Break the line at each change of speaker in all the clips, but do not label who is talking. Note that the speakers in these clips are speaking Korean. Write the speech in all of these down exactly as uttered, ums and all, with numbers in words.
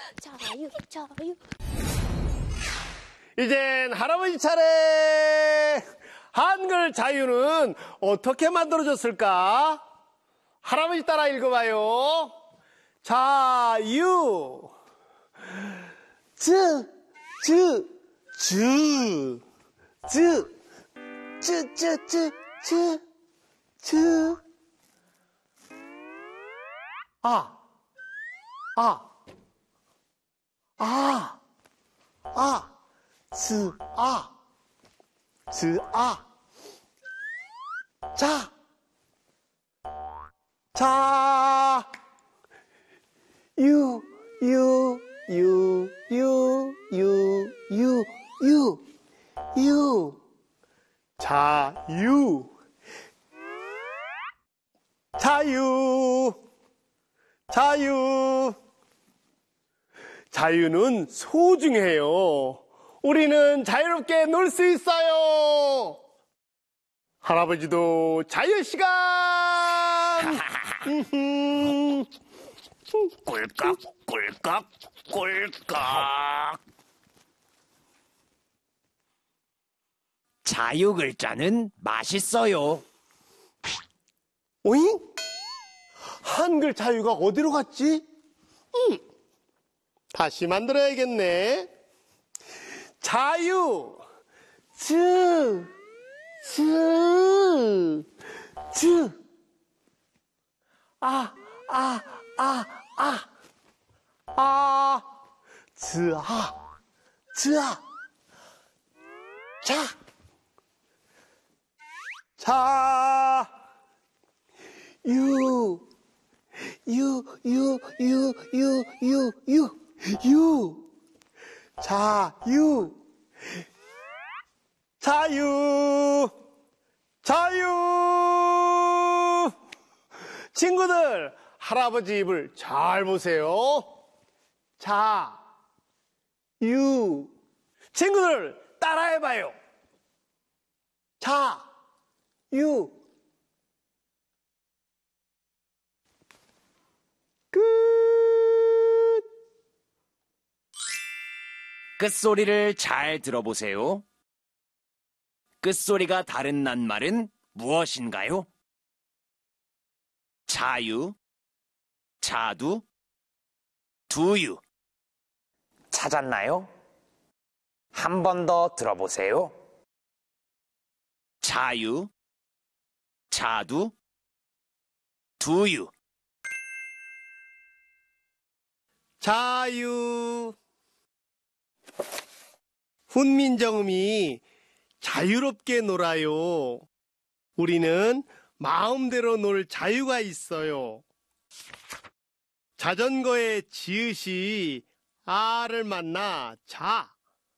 자유, 자유.
이젠 할아버지 차례. 한글 자유는 어떻게 만들어졌을까? 할아버지 따라 읽어봐요. 자유. 즈, 즈, 즈, 즈, 즈, 즈, 즈, 즈, 즈. 아, 아, 아, 아, 즈, 아, 즈, 아. 자, 자, 유, 유, 유, 유, 유, 유, 유, 유. 자유, 자유, 자유. 자유는 소중해요. 우리는 자유롭게 놀 수 있어요. 할아버지도 자유 시간.
꿀꺽, 꿀꺽, 꿀꺽. 자유 글자는 맛있어요.
오잉? 한글 자유가 어디로 갔지? 음, 다시 만들어야겠네. 자유, 즈, 즈, 즈. 아, 아, 아, 아, 아, 즈, 아, 즈, 아. 자, 자, 유, 유, 유, 유, 유, 유, 유, 유. 자유, 자유, 자유. 친구들, 할아버지 입을 잘 보세요. 자, 유. 친구들, 따라해봐요. 자, 유. 끝.
끝소리를 잘 들어보세요. 끝소리가 다른 낱말은 무엇인가요? 자유, 자두, 두유. 찾았나요? 한 번 더 들어보세요. 자유, 자두, 두유.
자유. 훈민정음이 자유롭게 놀아요. 우리는 마음대로 놀 자유가 있어요. 자전거의 지읒이 아를 만나 자.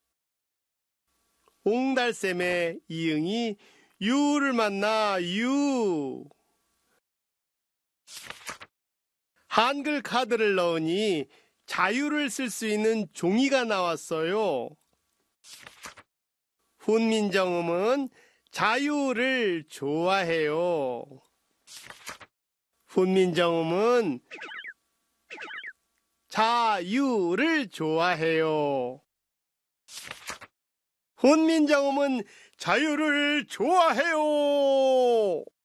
옹달샘의 이응이 유를 만나 유. 한글 카드를 넣으니 자유를 쓸 수 있는 종이가 나왔어요. 훈민정음은 자유를 좋아해요. 훈민정음은 자유를 좋아해요. 훈민정음은 자유를 좋아해요.